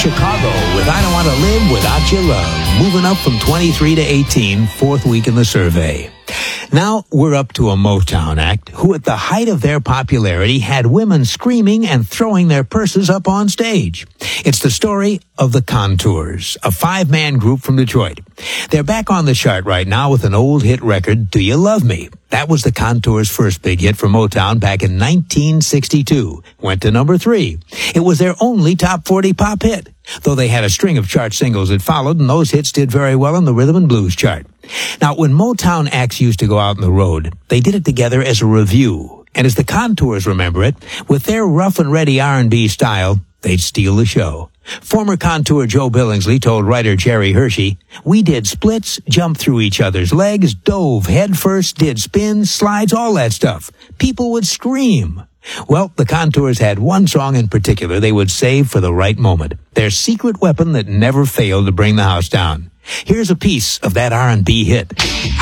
Chicago with I Don't Want to Live Without Your Love. Moving up from 23 to 18, fourth week in the survey. Now we're up to a Motown act who at the height of their popularity had women screaming and throwing their purses up on stage. It's the story of the Contours, a five-man group from Detroit. They're back on the chart right now with an old hit record, Do You Love Me? That was the Contours' first big hit for Motown back in 1962. Went to number 3. It was their only top 40 pop hit, though they had a string of chart singles that followed, and those hits did very well on the rhythm and blues chart. Now, when Motown acts used to go out on the road, they did it together as a review. And as the Contours remember it, with their rough and ready R&B style, they'd steal the show. Former Contour Joe Billingsley told writer Jerry Hershey, "We did splits, jumped through each other's legs, dove headfirst, did spins, slides, all that stuff. People would scream." Well, the Contours had one song in particular they would save for the right moment, their secret weapon that never failed to bring the house down. Here's a piece of that R&B hit.